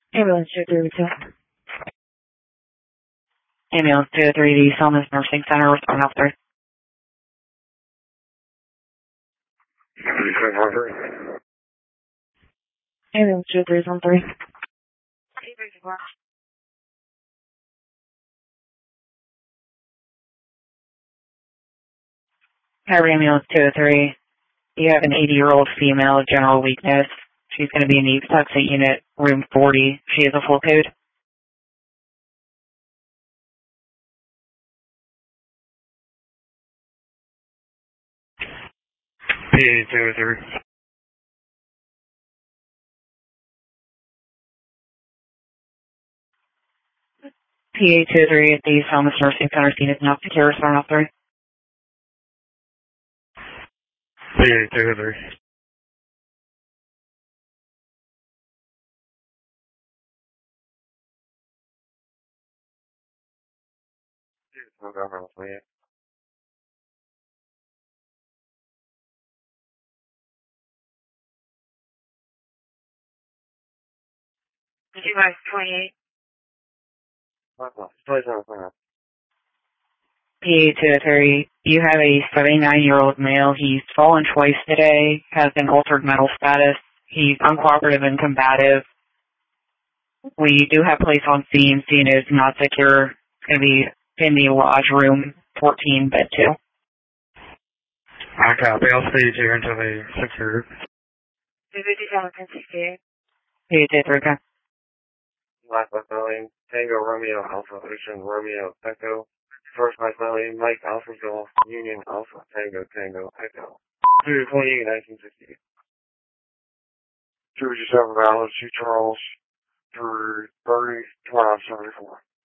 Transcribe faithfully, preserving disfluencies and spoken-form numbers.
Ambulance two three two. Ambulance two three, the Selmas Nursing Center, respond officer. Ambulance two three one three. Harry, Ambulance two three. You have an eighty-year-old female of general weakness. She's going to be in the exit unit, room forty. She has a full code. P A two three. P A two three at the Selmas Nursing Center, scene is now secure, respond officer. P A two three. Device twenty-eight. P A two three, you have a seventy-nine-year-old male. He's fallen twice today, has an altered mental status. He's uncooperative and combative. We do have police on scene. Scene is not secure. It's going to be in the lodge room fourteen, bed two. I copy. I'll stay here until they secure. two fifty-seven, ten sixty-eight. P A two three, okay. Last by Melanie, Tango Romeo Alpha Ocean Romeo Echo. First by Melanie, Mike Alpha Golf Union Alpha Tango Tango Echo. two twenty-eight, nineteen sixty-eight. two seven Valid, two Charles, through thirty, twelve seventy-four.